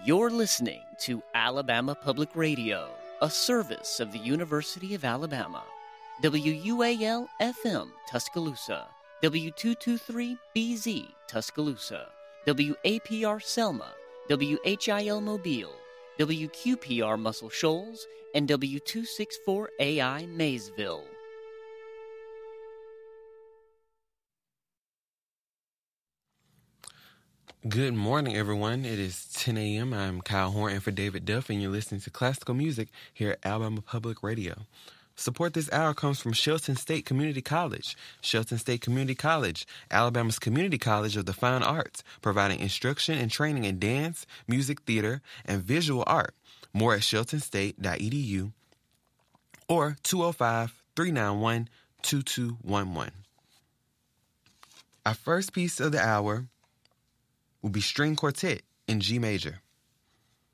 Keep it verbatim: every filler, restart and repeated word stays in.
You're listening to Alabama Public Radio, a service of the University of Alabama. W U A L F M Tuscaloosa, W two twenty-three B Z Tuscaloosa, W A P R Selma, W H I L Mobile, W Q P R Muscle Shoals, and W two sixty-four A I Maysville. Good morning, everyone. It is ten a.m. I'm Kyle Horn and for David Duff, and you're listening to classical music here at Alabama Public Radio. Support this hour comes from Shelton State Community College. Shelton State Community College, Alabama's community college of the fine arts, providing instruction and training in dance, music, theater, and visual art. More at shelton state dot e d u or two oh five, three nine one, two two one one. Our first piece of the hour will be String Quartet in G major.